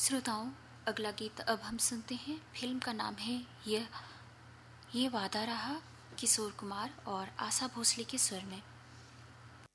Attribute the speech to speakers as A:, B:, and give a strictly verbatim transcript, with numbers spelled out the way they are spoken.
A: श्रोताओं, अगला गीत अब हम सुनते हैं। फिल्म का नाम है यह ये वादा रहा, किशोर कुमार और आशा भोसले के स्वर में।